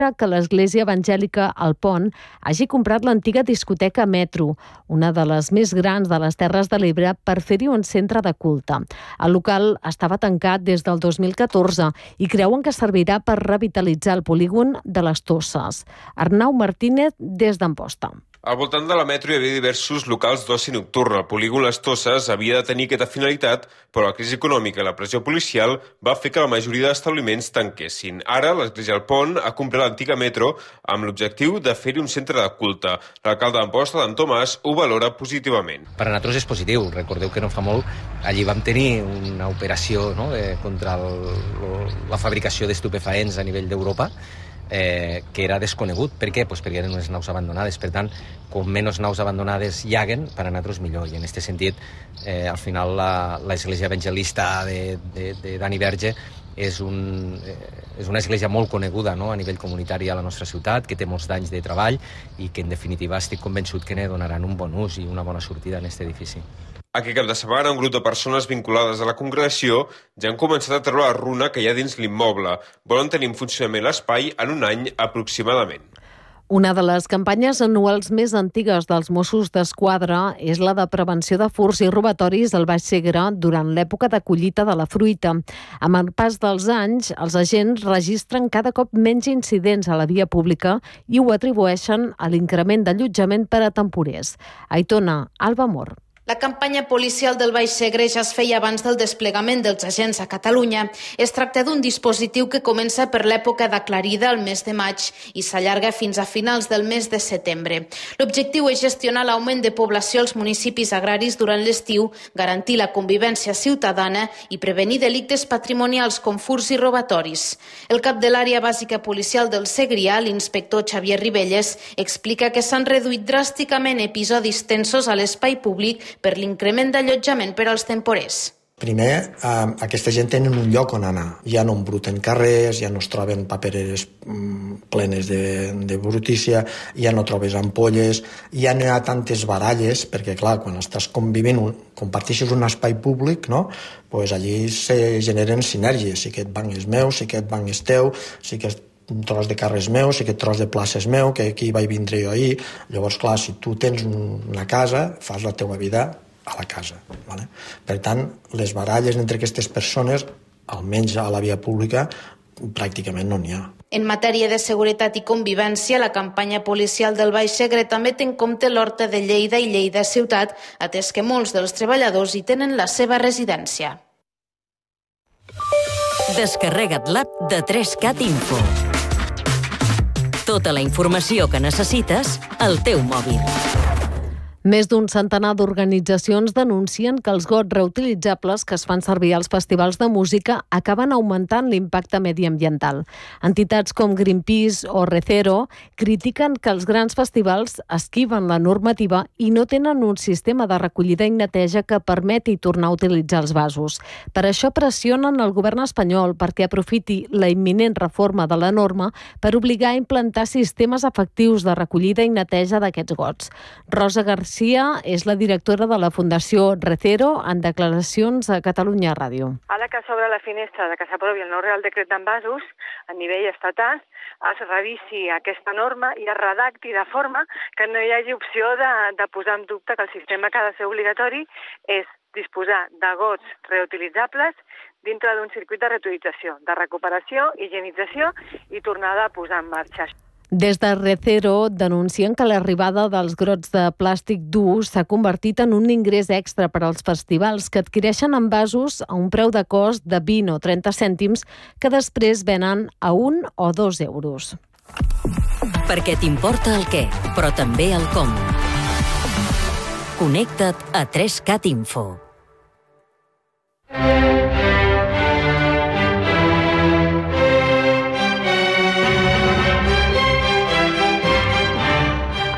que l'església evangèlica El Pont hagi comprat l'antiga discoteca Metro, una de les més grans de les Terres de l'Ebre, per fer-hi un centre de culte. El local estava tancat des del 2014 i creuen que servirà per revitalitzar el polígon de les Tosses. Arnau Martínez, des d'Amposta. Al voltant de la Metro hi havia diversos locals d'oci nocturn. El polígon Les Tosses havia de tenir aquesta finalitat, però la crisi econòmica i la pressió policial va fer que la majoria d'establiments tanquessin. Ara, l'església El Pont ha comprat l'antiga Metro amb l'objectiu de fer-hi un centre de culte. L'alcalde d'Amposta, Dan Tomàs, ho valora positivament. Per a nosaltres és positiu. Recordeu que no fa molt allí vam tenir una operació contra la fabricació d'estupefaents a nivell d'Europa, que era desconegut. Per què? Perquè eren unes naus abandonades. Per tant, com menys naus abandonades hi haguen, per a nosaltres millor. I en aquest sentit, al final, l'església evangelista de Dani Verge és una església molt coneguda a nivell comunitari a la nostra ciutat, que té molts d'anys de treball i que, en definitiva, estic convençut que ne donaran un bon ús i una bona sortida en aquest edifici. Aquest cap de setmana, un grup de persones vinculades a la congregació ja han començat a treure la runa que hi ha dins l'immoble. Volen tenir en funcionament l'espai en un any aproximadament. Una de les campanyes anuals més antigues dels Mossos d'Esquadra és la de prevenció de furts i robatoris al Baix Segre durant l'època de collita de la fruita. Amb el pas dels anys, els agents registren cada cop menys incidents a la via pública i ho atribueixen a l'increment d'allotjament per a temporers. A Aitona, Alba Mor. La campanya policial del Baix Segre ja es feia abans del desplegament dels agents a Catalunya. Es tracta d'un dispositiu que comença per l'època d'aclarida al mes de maig i s'allarga fins a finals del mes de setembre. L'objectiu és gestionar l'augment de població als municipis agraris durant l'estiu, garantir la convivència ciutadana i prevenir delictes patrimonials com furts i robatoris. El cap de l'àrea bàsica policial del Segrià, l'inspector Xavier Ribelles, explica que s'han reduït dràsticament episodis tensos a l'espai públic per l'increment d'allotjament per als temporers. Primer, aquesta gent tenen un lloc on anar. Ja no embruten carrers, ja no es troben papereres plenes de brutícia, ja no trobes ampolles, ja no hi ha tantes baralles, perquè clar, quan estàs convivint, comparteixes un espai públic, no? Pues allí se generen sinergies. Si aquest banc és meu, si aquest banc és teu, si aquest un tros de carrer és meu, si aquest tros de plaça és meu, que aquí vaig vindre jo ahir. Llavors, clar, si tu tens una casa, fas la teua vida a la casa. Vale? Per tant, les baralles entre aquestes persones, almenys a la via pública, pràcticament no n'hi ha. En matèria de seguretat i convivència, la campanya policial del Baix Segre també té en compte l'Horta de Lleida i Lleida Ciutat, atès que molts dels treballadors hi tenen la seva residència. Descarrega't l'app de 3CAT Info. Tota la informació que necessites al teu mòbil. Més d'un centenar d'organitzacions denuncien que els gots reutilitzables que es fan servir als festivals de música acaben augmentant l'impacte mediambiental. Entitats com Greenpeace o Recero critiquen que els grans festivals esquiven la normativa i no tenen un sistema de recollida i neteja que permeti tornar a utilitzar els vasos. Per això pressionen el govern espanyol perquè aprofiti la imminent reforma de la norma per obligar a implantar sistemes efectius de recollida i neteja d'aquests gots. Rosa García és la directora de la Fundació Recero en declaracions a Catalunya Ràdio. Ara que s'obre la finestra de que s'aprovi el nou Real Decret d'envasos a nivell estatal, es revisi aquesta norma i es redacti de forma que no hi hagi opció de posar en dubte que el sistema que ha de ser obligatori és disposar de gots reutilitzables dintre d'un circuit de reutilització, de recuperació, higienització i tornada a posar en marxa. Des de Recero denuncien que l'arribada dels grots de plàstic dur s'ha convertit en un ingrés extra per als festivals que adquireixen envasos a un preu de cost de 20 o 30 cèntims que després venen a 1 o 2 euros. Perquè t'importa el què, però també el com. Connecta't a 3CAT Info.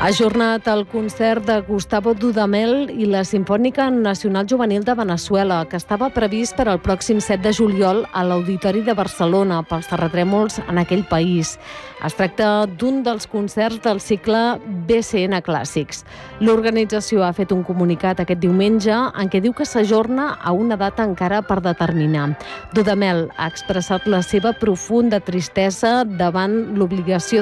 Ha ajornat el concert de Gustavo Dudamel i la Simfònica Nacional Juvenil de Veneçuela, que estava previst per al pròxim 7 de juliol a l'Auditori de Barcelona pels terratrèmols en aquell país. Es tracta d'un dels concerts del cicle BCN Clàssics. L'organització ha fet un comunicat aquest diumenge en què diu que s'ajorna a una data encara per determinar. Dudamel ha expressat la seva profunda tristesa davant l'obligació